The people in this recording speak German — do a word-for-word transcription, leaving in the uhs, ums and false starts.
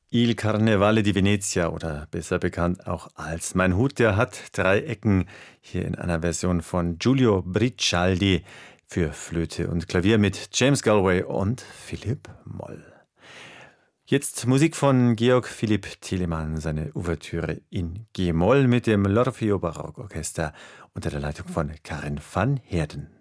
Il Carnevale di Venezia oder besser bekannt auch als Mein Hut, der hat drei Ecken, hier in einer Version von Giulio Bricialdi für Flöte und Klavier mit James Galway und Philipp Moll. Jetzt Musik von Georg Philipp Telemann, seine Ouvertüre in G-Moll mit dem L'Orfeo Barockorchester unter der Leitung von Karin van Heerden.